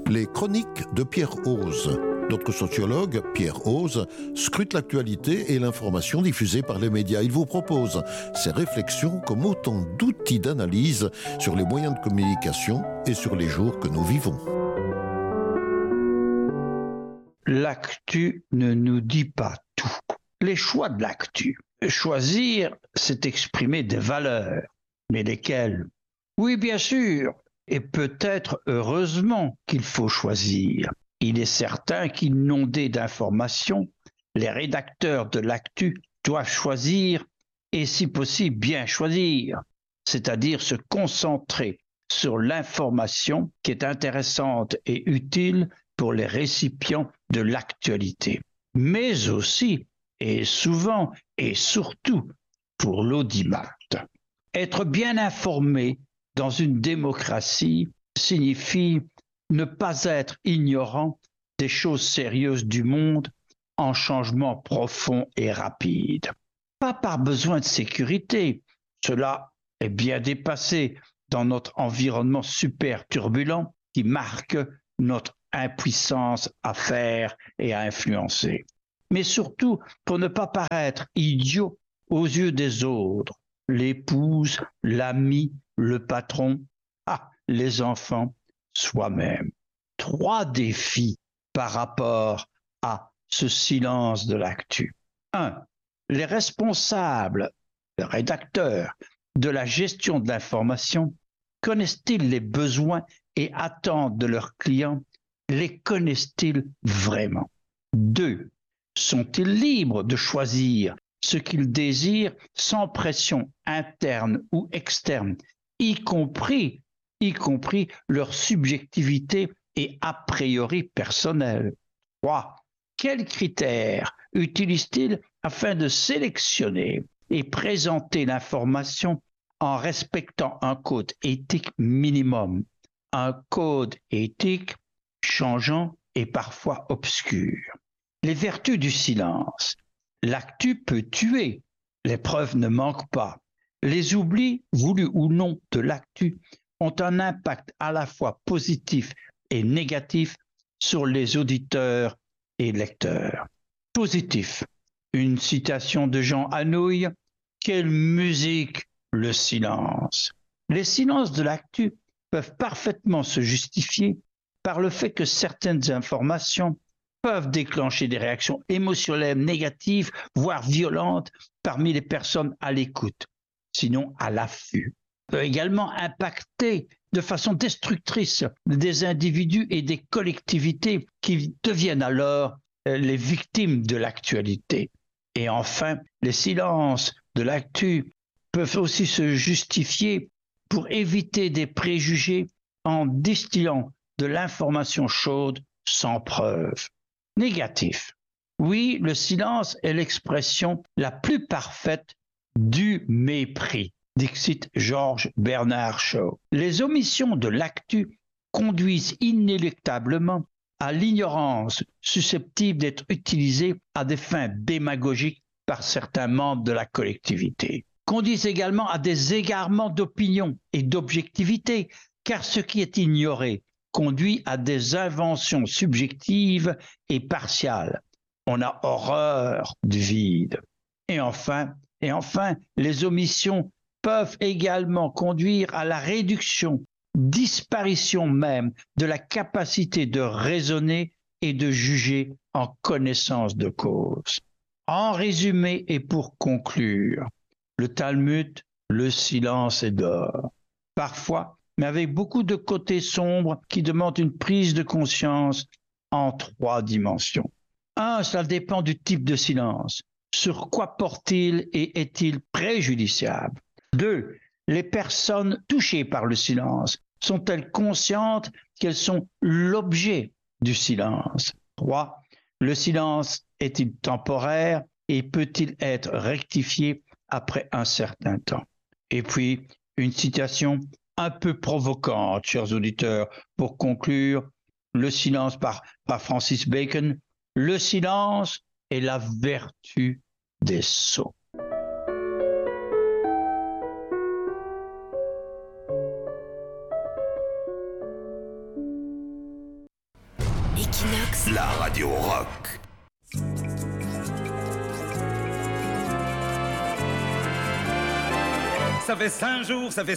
Les chroniques de Pierre Ose. Notre sociologue, Pierre Ose, scrute l'actualité et l'information diffusée par les médias. Il vous propose ses réflexions comme autant d'outils d'analyse sur les moyens de communication et sur les jours que nous vivons. L'actu ne nous dit pas tout. Les choix de l'actu. Choisir, c'est exprimer des valeurs. Mais lesquelles? Oui, bien sûr. Et peut-être heureusement qu'il faut choisir. Il est certain qu'inondés d'informations, les rédacteurs de l'actu doivent choisir et si possible bien choisir, c'est-à-dire se concentrer sur l'information qui est intéressante et utile pour les récipients de l'actualité, mais aussi et souvent et surtout pour l'audimat. Être bien informé dans une démocratie signifie ne pas être ignorant des choses sérieuses du monde en changement profond et rapide. Pas par besoin de sécurité, cela est bien dépassé dans notre environnement super turbulent qui marque notre impuissance à faire et à influencer. Mais surtout pour ne pas paraître idiot aux yeux des autres, l'épouse, l'ami, le patron, les enfants, soi-même. 3 défis par rapport à ce silence de l'actu. 1. Les responsables, les rédacteurs de la gestion de l'information connaissent-ils les besoins et attentes de leurs clients? Les connaissent-ils vraiment? 2. Sont-ils libres de choisir ce qu'ils désirent sans pression interne ou externe, y compris leur subjectivité et a priori personnelle? 3. Quels critères utilisent-ils afin de sélectionner et présenter l'information en respectant un code éthique minimum, un code éthique changeant et parfois obscur? Les vertus du silence. L'actu peut tuer, les preuves ne manquent pas. Les oublis, voulus ou non, de l'actu ont un impact à la fois positif et négatif sur les auditeurs et lecteurs. Positif. Une citation de Jean Anouilh. Quelle musique, le silence. Les silences de l'actu peuvent parfaitement se justifier par le fait que certaines informations peuvent déclencher des réactions émotionnelles négatives, voire violentes, parmi les personnes à l'écoute, sinon à l'affût. Peut également impacter de façon destructrice des individus et des collectivités qui deviennent alors les victimes de l'actualité. Et enfin, les silences de l'actu peuvent aussi se justifier pour éviter des préjugés en distillant de l'information chaude sans preuve. Négatif. Oui, le silence est l'expression la plus parfaite du mépris. Dixit George Bernard Shaw. Les omissions de l'actu conduisent inéluctablement à l'ignorance susceptible d'être utilisée à des fins démagogiques par certains membres de la collectivité. Conduisent également à des égarements d'opinion et d'objectivité, car ce qui est ignoré conduit à des inventions subjectives et partiales. On a horreur du vide. Et enfin, les omissions peuvent également conduire à la réduction, disparition même de la capacité de raisonner et de juger en connaissance de cause. En résumé et pour conclure, le Talmud, le silence est d'or. Parfois, mais avec beaucoup de côtés sombres qui demandent une prise de conscience en 3 dimensions. 1, cela dépend du type de silence. Sur quoi porte-t-il et est-il préjudiciable? 2, les personnes touchées par le silence sont-elles conscientes qu'elles sont l'objet du silence? 3, le silence est-il temporaire et peut-il être rectifié après un certain temps? Et puis, une citation un peu provocante, chers auditeurs, pour conclure, le silence par Francis Bacon. Le silence est la vertu des sots. Equinox, la radio rock. Ça fait 5 jours, ça fait